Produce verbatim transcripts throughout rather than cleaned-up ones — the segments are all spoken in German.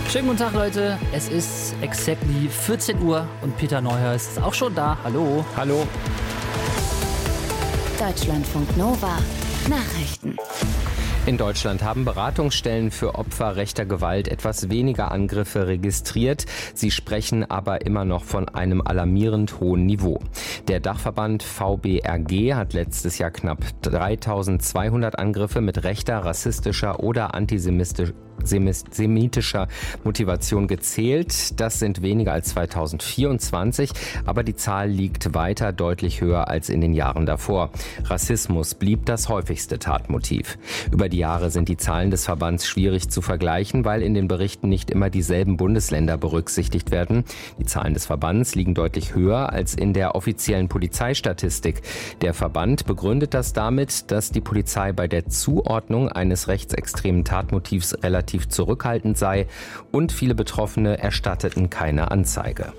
Schönen guten Tag, Leute. Es ist exactly vierzehn Uhr und Peter Neuhaus ist auch schon da. Hallo. Hallo. Deutschlandfunk Nova. Nachrichten. In Deutschland haben Beratungsstellen für Opfer rechter Gewalt etwas weniger Angriffe registriert. Sie sprechen aber immer noch von einem alarmierend hohen Niveau. Der Dachverband V B R G hat letztes Jahr knapp dreitausendzweihundert Angriffe mit rechter, rassistischer oder antisemitischer semitischer Motivation gezählt. Das sind weniger als zweitausendvierundzwanzig, aber die Zahl liegt weiter deutlich höher als in den Jahren davor. Rassismus blieb das häufigste Tatmotiv. Über die Jahre sind die Zahlen des Verbands schwierig zu vergleichen, weil in den Berichten nicht immer dieselben Bundesländer berücksichtigt werden. Die Zahlen des Verbands liegen deutlich höher als in der offiziellen Polizeistatistik. Der Verband begründet das damit, dass die Polizei bei der Zuordnung eines rechtsextremen Tatmotivs relativ zurückhaltend sei und viele Betroffene erstatteten keine Anzeige.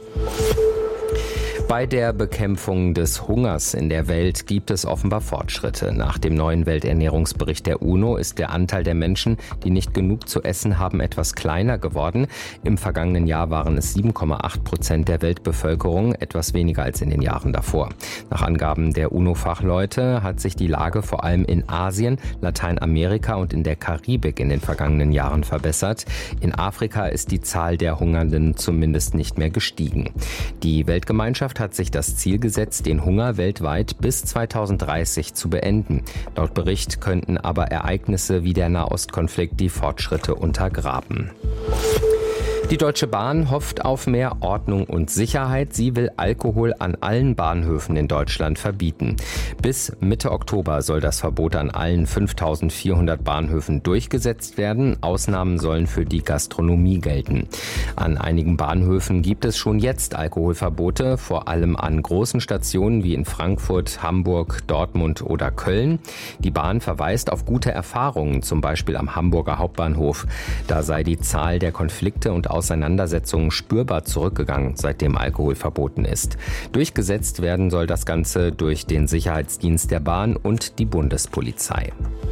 Bei der Bekämpfung des Hungers in der Welt gibt es offenbar Fortschritte. Nach dem neuen Welternährungsbericht der UNO ist der Anteil der Menschen, die nicht genug zu essen haben, etwas kleiner geworden. Im vergangenen Jahr waren es sieben Komma acht Prozent der Weltbevölkerung, etwas weniger als in den Jahren davor. Nach Angaben der UNO-Fachleute hat sich die Lage vor allem in Asien, Lateinamerika und in der Karibik in den vergangenen Jahren verbessert. In Afrika ist die Zahl der Hungernden zumindest nicht mehr gestiegen. Die Weltgemeinschaft hat sich das Ziel gesetzt, den Hunger weltweit bis zweitausenddreißig zu beenden. Laut Bericht könnten aber Ereignisse wie der Nahostkonflikt die Fortschritte untergraben. Die Deutsche Bahn hofft auf mehr Ordnung und Sicherheit. Sie will Alkohol an allen Bahnhöfen in Deutschland verbieten. Bis Mitte Oktober soll das Verbot an allen fünftausendvierhundert Bahnhöfen durchgesetzt werden. Ausnahmen sollen für die Gastronomie gelten. An einigen Bahnhöfen gibt es schon jetzt Alkoholverbote, vor allem an großen Stationen wie in Frankfurt, Hamburg, Dortmund oder Köln. Die Bahn verweist auf gute Erfahrungen, zum Beispiel am Hamburger Hauptbahnhof. Da sei die Zahl der Konflikte und Auseinandersetzungen spürbar zurückgegangen, seitdem Alkohol verboten ist. Durchgesetzt werden soll das Ganze durch den Sicherheitsdienst der Bahn und die Bundespolizei.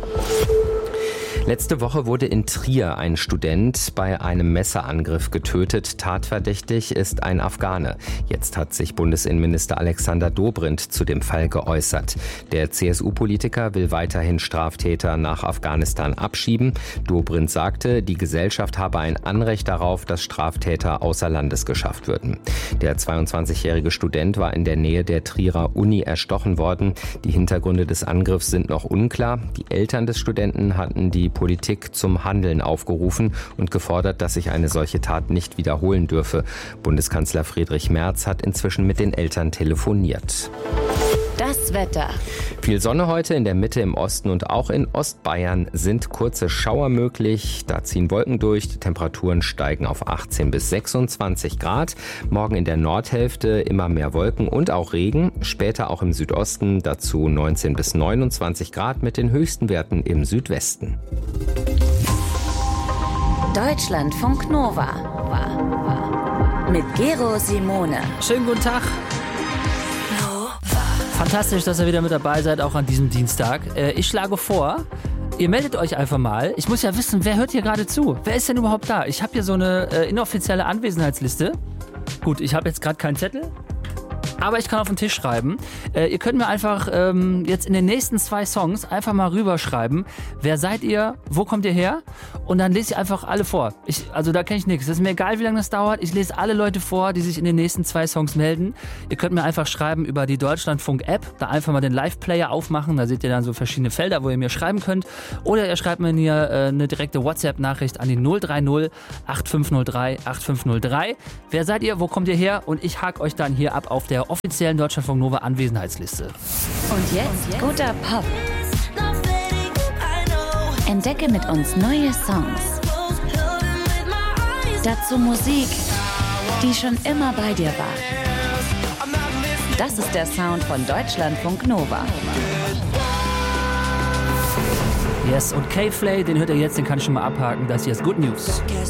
Letzte Woche wurde in Trier ein Student bei einem Messerangriff getötet. Tatverdächtig ist ein Afghane. Jetzt hat sich Bundesinnenminister Alexander Dobrindt zu dem Fall geäußert. Der C S U-Politiker will weiterhin Straftäter nach Afghanistan abschieben. Dobrindt sagte, die Gesellschaft habe ein Anrecht darauf, dass Straftäter außer Landes geschafft würden. Der zweiundzwanzigjährige Student war in der Nähe der Trierer Uni erstochen worden. Die Hintergründe des Angriffs sind noch unklar. Die Eltern des Studenten hatten die Politik zum Handeln aufgerufen und gefordert, dass sich eine solche Tat nicht wiederholen dürfe. Bundeskanzler Friedrich Merz hat inzwischen mit den Eltern telefoniert. Das Wetter. Viel Sonne heute in der Mitte, im Osten und auch in Ostbayern sind kurze Schauer möglich. Da ziehen Wolken durch, die Temperaturen steigen auf achtzehn bis sechsundzwanzig Grad. Morgen in der Nordhälfte immer mehr Wolken und auch Regen. Später auch im Südosten dazu neunzehn bis neunundzwanzig Grad mit den höchsten Werten im Südwesten. Deutschlandfunk Nova. Mit Gero Simone. Schönen guten Tag. Fantastisch, dass ihr wieder mit dabei seid, auch an diesem Dienstag. Äh, ich schlage vor, ihr meldet euch einfach mal. Ich muss ja wissen, wer hört hier gerade zu? Wer ist denn überhaupt da? Ich habe hier so eine äh, inoffizielle Anwesenheitsliste. Gut, ich habe jetzt gerade keinen Zettel, aber ich kann auf den Tisch schreiben. Äh, ihr könnt mir einfach ähm, jetzt in den nächsten zwei Songs einfach mal rüberschreiben. Wer seid ihr? Wo kommt ihr her? Und dann lese ich einfach alle vor. Ich, also da kenne ich nichts. Das ist mir egal, wie lange das dauert. Ich lese alle Leute vor, die sich in den nächsten zwei Songs melden. Ihr könnt mir einfach schreiben über die Deutschlandfunk-App. Da einfach mal den Live-Player aufmachen. Da seht ihr dann so verschiedene Felder, wo ihr mir schreiben könnt. Oder ihr schreibt mir hier äh, eine direkte WhatsApp-Nachricht an die null drei null acht fünf null drei acht fünf null drei. Wer seid ihr? Wo kommt ihr her? Und ich hake euch dann hier ab auf der offiziellen Deutschlandfunk Nova Anwesenheitsliste. Und jetzt guter Pop. Entdecke mit uns neue Songs. Dazu Musik, die schon immer bei dir war. Das ist der Sound von Deutschlandfunk Nova. Yes, und K-Flay, den hört ihr jetzt, den kann ich schon mal abhaken. Das hier ist Good News.